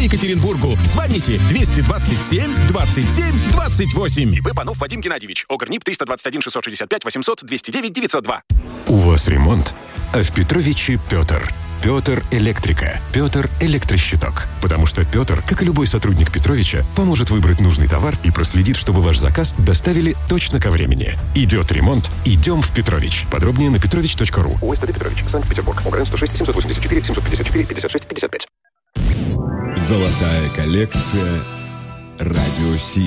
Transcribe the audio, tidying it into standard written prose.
Екатеринбургу. Звоните 227 27 28. ИП Панов Вадим Геннадьевич. ОГРНИП 321 665 800 209 902. У вас ремонт, а в Петровиче Петр. Петр Электрика. Петр Электрощиток. Потому что Петр, как и любой сотрудник Петровича, поможет выбрать нужный товар и проследит, чтобы ваш заказ доставили точно ко времени. Идет ремонт, идем в Петрович. Подробнее на petrovich.ru. ОСТД Петрович, Санкт-Петербург. ОГРН 106 784 754 56 55. Золотая коллекция Радио Си.